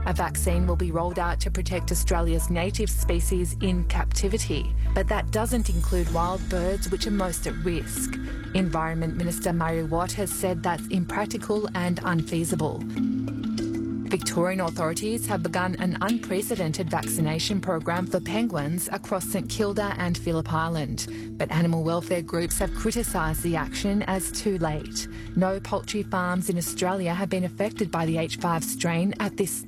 A vaccine will be rolled out to protect Australia's native species in captivity, but that doesn't include wild birds, which are most at risk. Environment Minister Murray Watt has said that's impractical and unfeasible. Victorian authorities have begun an unprecedented vaccination program for penguins across St Kilda and Phillip Island, but animal welfare groups have criticised the action as too late. No poultry farms in Australia have been affected by the H5 strain at this